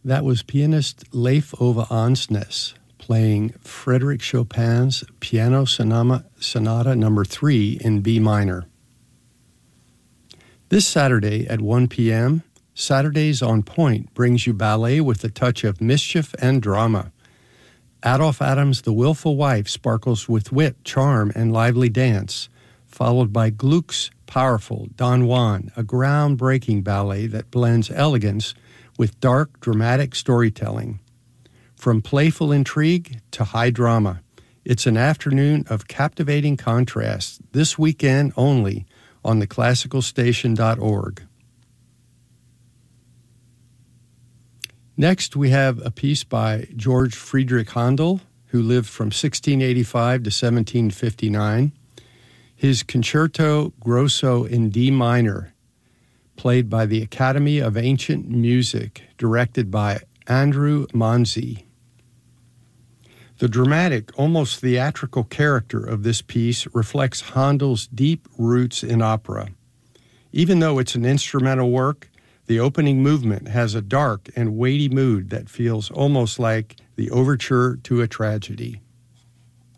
That was pianist Leif Ove Ansnes playing Frédéric Chopin's Piano Sonata No. 3 in B minor. This Saturday at 1 p.m., Saturdays on Point brings you ballet with a touch of mischief and drama. Adolph Adams' The Willful Wife sparkles with wit, charm, and lively dance, followed by Gluck's powerful Don Juan, a groundbreaking ballet that blends elegance with dark, dramatic storytelling. From playful intrigue to high drama, it's an afternoon of captivating contrast, this weekend only on theclassicalstation.org. Next, we have a piece by George Friedrich Handel, who lived from 1685 to 1759. His Concerto Grosso in D minor, played by the Academy of Ancient Music, directed by Andrew Manzi. The dramatic, almost theatrical character of this piece reflects Handel's deep roots in opera. Even though it's an instrumental work, the opening movement has a dark and weighty mood that feels almost like the overture to a tragedy.